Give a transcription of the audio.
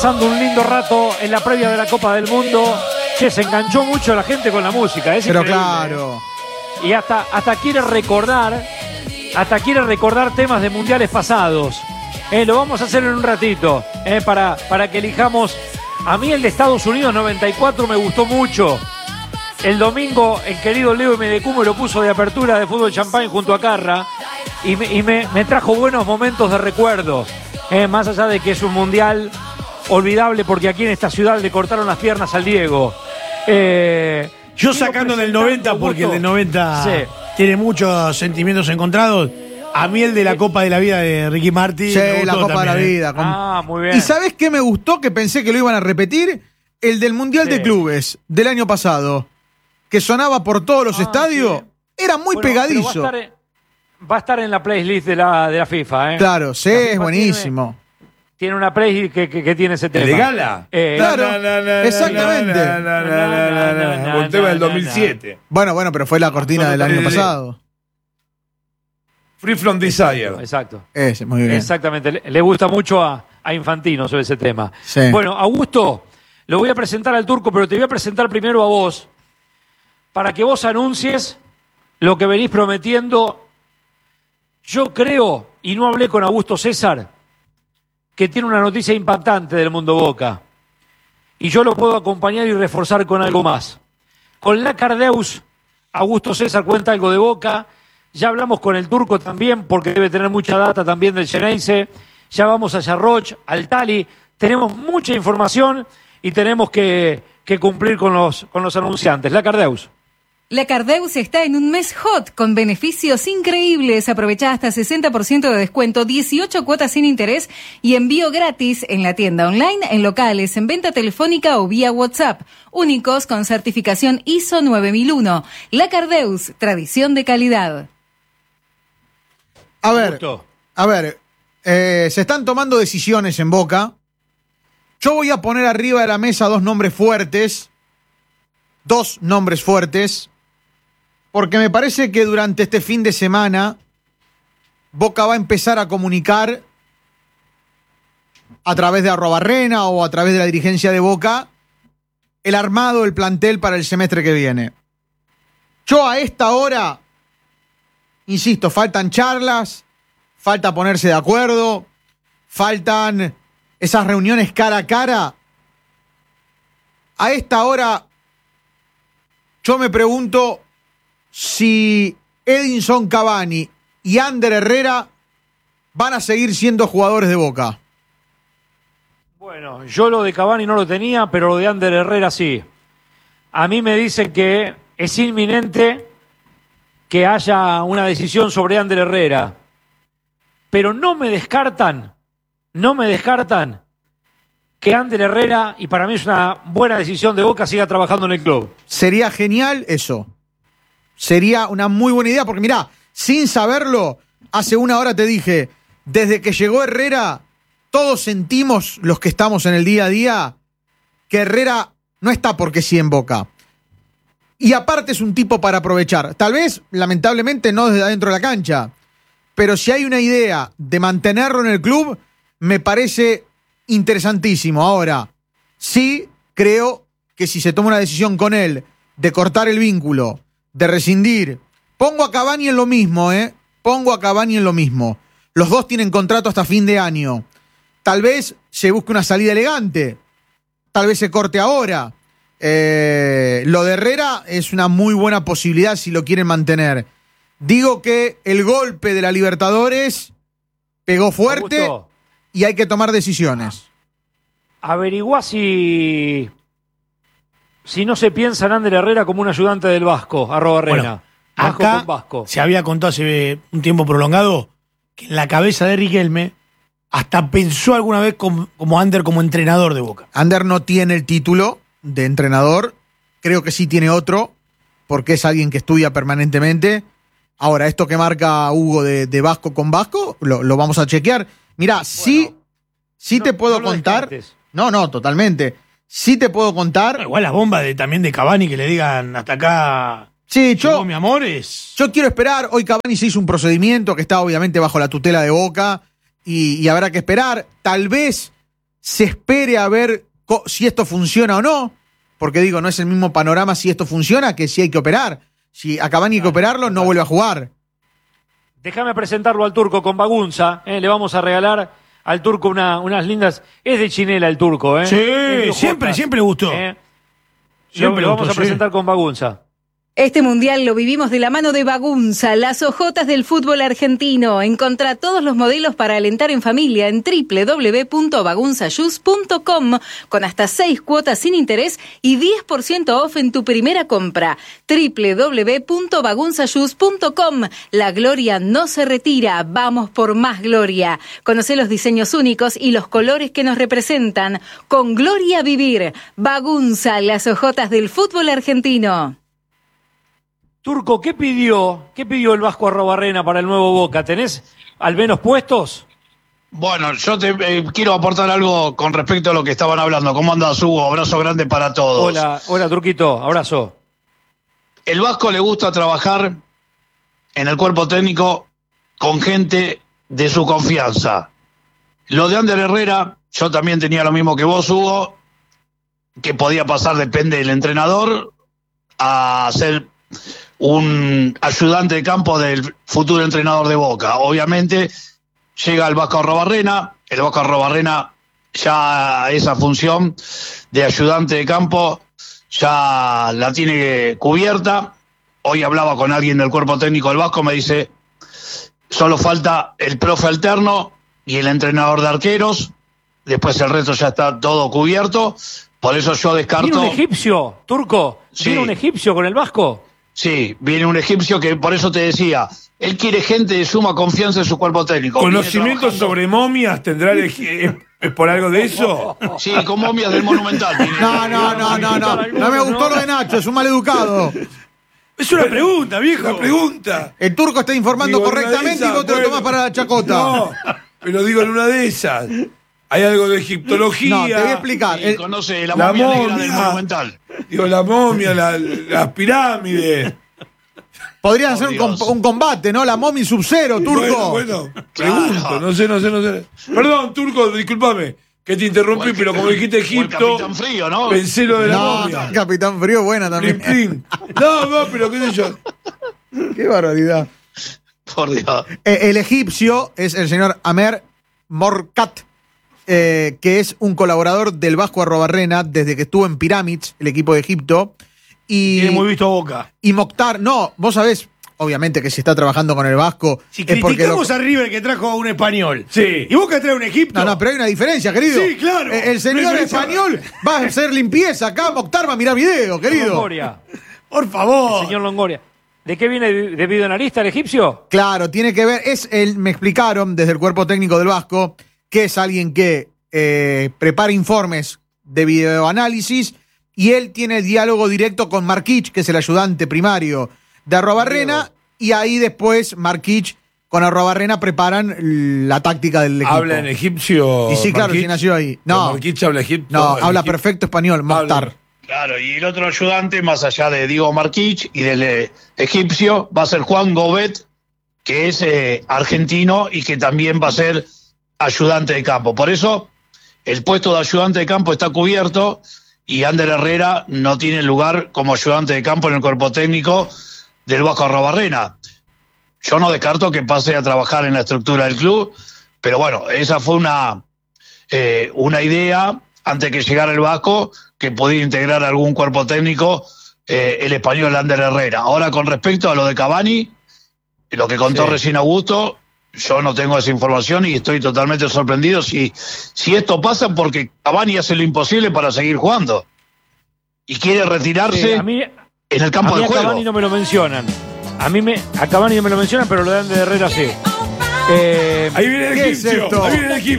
Pasando un lindo rato en la previa de la Copa del Mundo. Che, se enganchó mucho la gente con la música. Es pero increíble. claro. Y hasta quiere recordar temas de mundiales pasados. Lo vamos a hacer en un ratito, para que elijamos. A mí el de Estados Unidos 94 me gustó mucho. El domingo el querido Leo MDQ me lo puso de apertura de Fútbol Champagne junto a Carra y me trajo buenos momentos de recuerdos. Más allá de que es un mundial olvidable porque aquí en esta ciudad le cortaron las piernas al Diego. Yo sacando del 90 porque el del 90 sí, tiene muchos sentimientos encontrados. A mí el de la Copa de la Vida de Ricky Martin. Sí, la Copa también, de la Vida. Muy bien. ¿Y sabés qué me gustó? Que pensé que lo iban a repetir. El del Mundial de Clubes del año pasado. Que sonaba por todos los estadios. Sí. Era muy pegadizo. Va a estar en la playlist de la FIFA. Claro, sí, es buenísimo. Tiene una playlist que tiene ese tema. ¿De Gala? Claro, exactamente. Un tema del 2007. Bueno, pero fue la cortina del año pasado. Free From Desire. Exacto. Ese, muy bien. Exactamente. Le gusta mucho a Infantino sobre ese tema. Sí. Bueno, Augusto, lo voy a presentar al turco, pero te voy a presentar primero a vos, para que vos anuncies lo que venís prometiendo. Yo creo, y no hablé con Augusto César, que tiene una noticia impactante del mundo Boca. Y yo lo puedo acompañar y reforzar con algo más. Con la Cardeus, Augusto César cuenta algo de Boca. Ya hablamos con el turco también, porque debe tener mucha data también del Xeneize. Ya vamos a Yarroch, al Tali. Tenemos mucha información y tenemos que cumplir con los anunciantes. La Cardeus. La Cardeus está en un mes hot con beneficios increíbles. Aprovecha hasta 60% de descuento, 18 cuotas sin interés y envío gratis en la tienda online, en locales, en venta telefónica o vía WhatsApp. Únicos con certificación ISO 9001. La Cardeus, tradición de calidad. A ver, se están tomando decisiones en Boca. Yo voy a poner arriba de la mesa dos nombres fuertes, porque me parece que durante este fin de semana Boca va a empezar a comunicar a través de Arrobarrena o a través de la dirigencia de Boca el armado del plantel para el semestre que viene. Yo a esta hora, insisto, faltan charlas, falta ponerse de acuerdo, faltan esas reuniones cara a cara. A esta hora yo me pregunto si Edinson Cavani y Ander Herrera van a seguir siendo jugadores de Boca. Bueno, yo lo de Cavani no lo tenía, pero lo de Ander Herrera sí. A mí me dicen que es inminente que haya una decisión sobre Ander Herrera. Pero no me descartan que Ander Herrera, y para mí es una buena decisión de Boca, siga trabajando en el club. Sería genial eso. Sería una muy buena idea, porque mirá, sin saberlo, hace una hora te dije, desde que llegó Herrera, todos sentimos, los que estamos en el día a día, que Herrera no está porque sí en Boca. Y aparte es un tipo para aprovechar. Tal vez, lamentablemente, no desde adentro de la cancha. Pero si hay una idea de mantenerlo en el club, me parece interesantísimo. Ahora, sí creo que si se toma una decisión con él de cortar el vínculo, de rescindir, pongo a Cavani en lo mismo, Los dos tienen contrato hasta fin de año. Tal vez se busque una salida elegante. Tal vez se corte ahora. Lo de Herrera es una muy buena posibilidad si lo quieren mantener. Digo que el golpe de la Libertadores pegó fuerte, Augusto, y hay que tomar decisiones. Averiguá si no se piensa en Ander Herrera como un ayudante del Vasco, @Arena. Bueno, acá Vasco. Se había contado hace un tiempo prolongado que en la cabeza de Riquelme hasta pensó alguna vez como Ander como entrenador de Boca. Ander no tiene el título de entrenador, creo que sí tiene otro, porque es alguien que estudia permanentemente. Ahora, esto que marca Hugo de Vasco con Vasco, lo vamos a chequear. Mirá, bueno, sí te puedo contar. No, totalmente. Sí te puedo contar. Igual la bomba también de Cavani que le digan hasta acá. Sí, mi amor es. Yo quiero esperar. Hoy Cavani se hizo un procedimiento que está obviamente bajo la tutela de Boca y habrá que esperar. Tal vez se espere a ver si esto funciona o no, porque digo, no es el mismo panorama si esto funciona que si hay que operar. Si a Cavani hay que operarlo, no vuelve a jugar. Déjame presentarlo al Turco con Bagunza. Le vamos a regalar al Turco unas lindas. Es de Chinela el Turco, ¿eh? Sí, siempre gustó. Lo vamos a presentar con Bagunza. Este mundial lo vivimos de la mano de Bagunza, las hojotas del fútbol argentino. Encontrá todos los modelos para alentar en familia en www.bagunzashoes.com con hasta 6 cuotas sin interés y 10% off en tu primera compra. www.bagunzashoes.com. La gloria no se retira, vamos por más gloria. Conocé los diseños únicos y los colores que nos representan. Con gloria vivir. Bagunza, las hojotas del fútbol argentino. Turco, ¿qué pidió el Vasco Arrobarrena para el nuevo Boca? ¿Tenés al menos puestos? Bueno, yo te quiero aportar algo con respecto a lo que estaban hablando. ¿Cómo andás, Hugo? Abrazo grande para todos. Hola, Turquito, abrazo. El Vasco le gusta trabajar en el cuerpo técnico con gente de su confianza. Lo de Ander Herrera, yo también tenía lo mismo que vos, Hugo, que podía pasar, depende del entrenador, a ser un ayudante de campo del futuro entrenador de Boca. Obviamente llega el Vasco Arrobarrena, el Vasco Arrobarrena ya esa función de ayudante de campo ya la tiene cubierta. Hoy hablaba con alguien del cuerpo técnico del Vasco, me dice, solo falta el profe alterno y el entrenador de arqueros, después el resto ya está todo cubierto, por eso yo descarto... ¿Viene un egipcio, Turco? ¿Viene un egipcio con el Vasco? Sí, viene un egipcio que por eso te decía, él quiere gente de suma confianza en su cuerpo técnico. ¿Conocimientos sobre momias tendrá ¿Es por algo de eso? Sí, con momias del Monumental. No me gustó lo de Nacho, es un maleducado. Es una pregunta, viejo. Una pregunta. El Turco está informando correctamente y vos te lo tomás para la chacota. No, pero digo en una de esas. Hay algo de egiptología. No, te voy a explicar. Sí, conoce la momia negra del Monumental. Digo, la momia, las pirámides. Podrían hacer un combate, ¿no? La momia y Sub-Zero, Turco. Bueno, pregunto, no sé. Perdón, Turco, discúlpame que te interrumpí, pero como dijiste Egipto, Capitán Frío, ¿no? Pensé lo de la momia. Capitán Frío, buena también. No, pero qué sé yo. Qué barbaridad. Por Dios. El egipcio es el señor Amer Morkat, que es un colaborador del Vasco Arrobarrena desde que estuvo en Pyramids, el equipo de Egipto. Tiene muy visto Boca. Y Mokhtar, no, vos sabés, obviamente que si está trabajando con el Vasco. Si es porque criticamos a River que trajo a un español. Sí. ¿Y Boca trae un Egipto? No, pero hay una diferencia, querido. Sí, claro. El señor español va a hacer limpieza acá, Mokhtar va a mirar video, querido. Longoria. Por favor. El señor Longoria. ¿De qué viene de videoanalista el egipcio? Claro, tiene que ver, me explicaron desde el cuerpo técnico del Vasco, que es alguien que prepara informes de videoanálisis y él tiene el diálogo directo con Marquich, que es el ayudante primario de Arrobarrena, y ahí después Marquich con Arrobarrena preparan la táctica del equipo. ¿Habla en egipcio? Y sí, claro, Marquich? sí nació ahí. No, Marquich habla egipcio. no, habla perfecto español, Mokhtar. Claro, y el otro ayudante, más allá de Diego Marquich y del egipcio, va a ser Juan Gobet, que es argentino y que también va a ser ayudante de campo. Por eso, el puesto de ayudante de campo está cubierto y Ander Herrera no tiene lugar como ayudante de campo en el cuerpo técnico del Vasco Arrobarrena. Yo no descarto que pase a trabajar en la estructura del club, pero bueno, esa fue una idea antes que llegara el Vasco, que podía integrar algún cuerpo técnico el español Ander Herrera. Ahora, con respecto a lo de Cavani, lo que contó recién Augusto, yo no tengo esa información y estoy totalmente sorprendido si esto pasa, porque Cavani hace lo imposible para seguir jugando y quiere retirarse en el campo de juego. A Cavani no me lo mencionan. A Cavani no me lo mencionan, pero lo de Ander Herrera sí. Ahí viene el egipcio. Ahí viene el egipcio.